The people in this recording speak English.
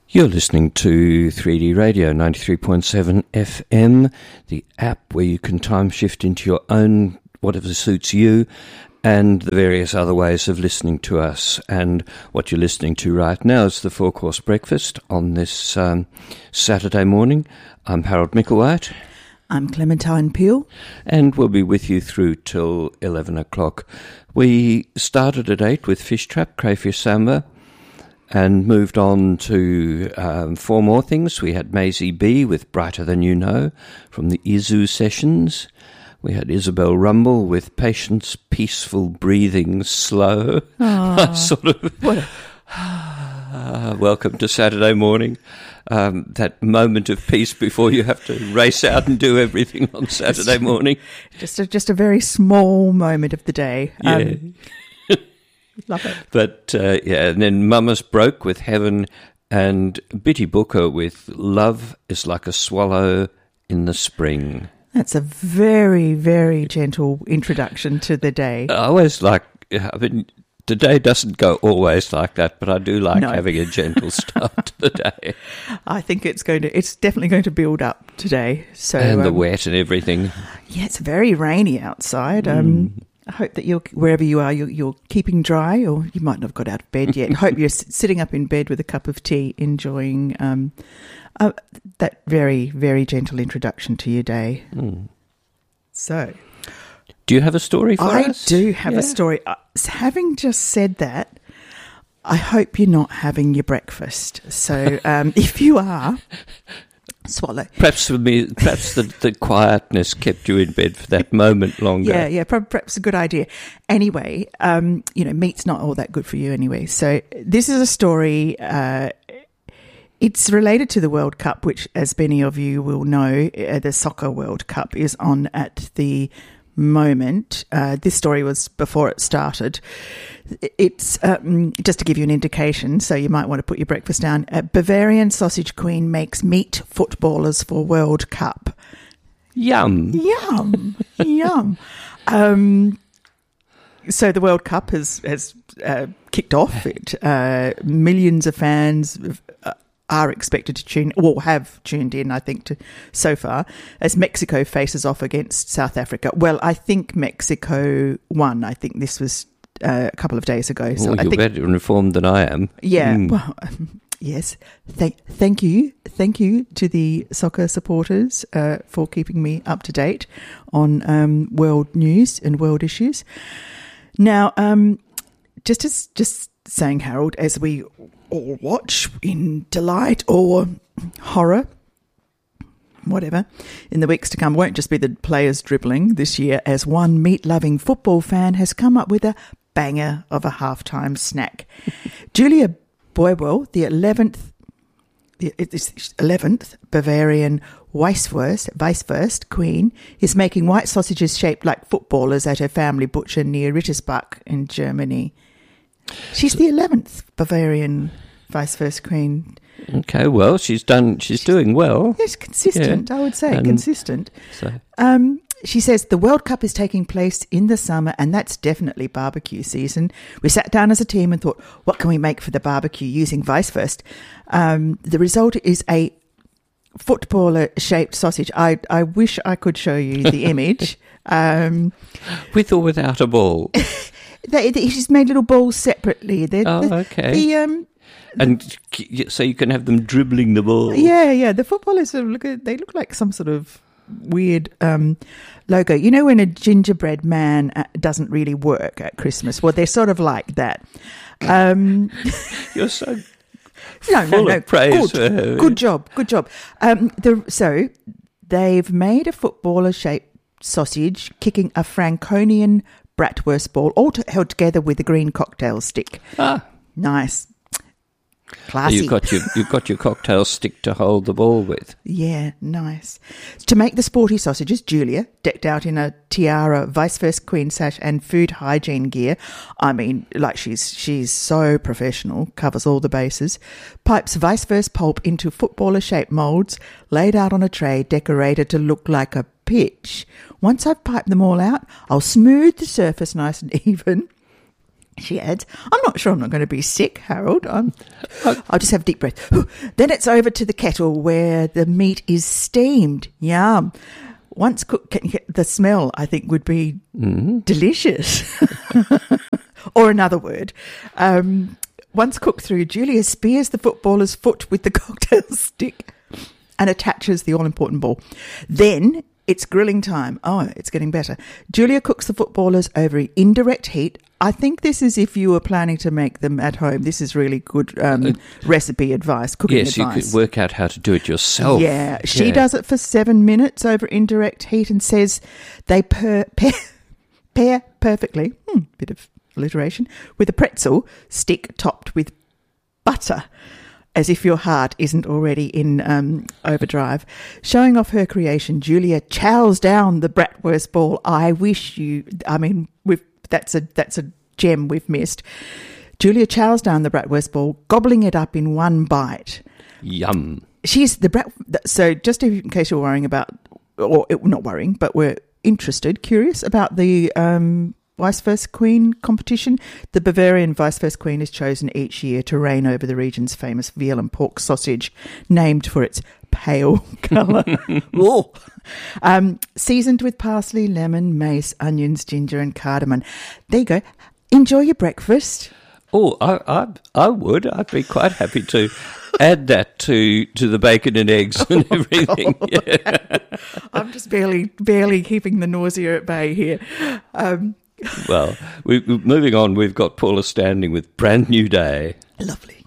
You're listening to 3D Radio 93.7 FM, the app where you can time shift into your own, whatever suits you, and the various other ways of listening to us. And what you're listening to right now is the 4-Course Breakfast on this Saturday morning. I'm Harold Micklewhite. I'm Clementine Peel. And we'll be with you through till 11 o'clock. We started at 8 with Fish Trap, Crayfish Samba, and moved on to 4 more things. We had Maisie B with Brighter Than You Know from the Izu sessions. We had Isabel Rumble with Patience, Peaceful Breathing, Slow. Sort of welcome to Saturday morning. That moment of peace before you have to race out and do everything on Saturday morning. Just a very small moment of the day. Yeah. Love it. But, and then Mama's Broke with Heaven and Bitty Booker with Love is Like a Swallow in the Spring. That's a very, very gentle introduction to the day. I always like, the day doesn't go always like that, but I do like having a gentle start to the day. I think it's definitely going to build up today. So and the wet and everything. Yeah, it's very rainy outside. I hope that wherever you are, you're keeping dry, or you might not have got out of bed yet. I hope you're sitting up in bed with a cup of tea, enjoying that very, very gentle introduction to your day. So, do you have a story for us? I do have a story. Having just said that, I hope you're not having your breakfast. So, if you are, swallow. Perhaps the quietness kept you in bed for that moment longer. Yeah, perhaps a good idea. Anyway, meat's not all that good for you anyway. So this is a story. It's related to the World Cup, which, as many of you will know, the Soccer World Cup is on at the moment. This story was before it started. It's just to give you an indication, so you might want to put your breakfast down. Bavarian sausage queen makes meat footballers for World Cup. Yum. Yum. So the World Cup has kicked off. Millions of fans are expected to have tuned in, I think, so far, as Mexico faces off against South Africa. Well, I think Mexico won. I think this was a couple of days ago. So you're better informed than I am. Yeah. Well, yes. Thank you. Thank you to the soccer supporters for keeping me up to date on world news and world issues. Now, just saying, Harold, as we all watch in delight or horror, whatever, in the weeks to come, won't just be the players dribbling this year, as one meat-loving football fan has come up with a banger of a halftime snack. Julia Boywell, the 11th Bavarian Weisswurst queen, is making white sausages shaped like footballers at her family butcher near Rittersbach in Germany. She's the 11th Bavarian Weisswurst queen. Okay, well, she's doing well. Yes, consistent, yeah. I would say, consistent. So. She says the World Cup is taking place in the summer, and that's definitely barbecue season. We sat down as a team and thought, what can we make for the barbecue using Weisswurst? The result is a footballer-shaped sausage. I wish I could show you the image. With or without a ball? She's made little balls separately. Okay. And so you can have them dribbling the ball. Yeah. The footballers look like some sort of weird logo. You know when a gingerbread man doesn't really work at Christmas? Well, they're sort of like that. You're so full of praise for her. Good job. So they've made a footballer-shaped sausage kicking a Franconian bratwurst ball, all held together with a green cocktail stick. Nice. Classy. You've got your cocktail stick to hold the ball with. Yeah, nice. To make the sporty sausages, Julia, decked out in a tiara, Weisswurst queen sash and food hygiene gear, I mean, like she's so professional, covers all the bases, pipes Weisswurst pulp into footballer-shaped moulds, laid out on a tray, decorated to look like a pitch. Once I've piped them all out, I'll smooth the surface nice and even, She adds, I'm not sure I'm not going to be sick, Harold. I'll just have a deep breath. Then it's over to the kettle where the meat is steamed. Yum. Once cooked, the smell, I think, would be delicious. Or another word. Once cooked through, Julia spears the footballer's foot with the cocktail stick and attaches the all-important ball. Then it's grilling time. Oh, it's getting better. Julia cooks the footballers over indirect heat. I think this is if you were planning to make them at home. This is really good recipe advice, cooking advice. Yes, you could work out how to do it yourself. Yeah, she does it for 7 minutes over indirect heat and says they pair perfectly, bit of alliteration, with a pretzel stick topped with butter, as if your heart isn't already in overdrive. Showing off her creation, Julia chows down the bratwurst ball. That's a gem we've missed. Julia chows down the bratwurst ball, gobbling it up in one bite. Yum. So just in case you're worrying about, or not worrying, but we're curious about the Vice Versa Queen competition. The Bavarian Vice Versa Queen is chosen each year to reign over the region's famous veal and pork sausage, named for its pale colour. Seasoned with parsley, lemon, mace, onions, ginger and cardamom. There you go. Enjoy your breakfast. Oh, I would. I'd be quite happy to add that to the bacon and eggs and everything. Yeah. I'm just barely keeping the nausea at bay here. Well, moving on, we've got Paula Standing with Brand New Day. Lovely.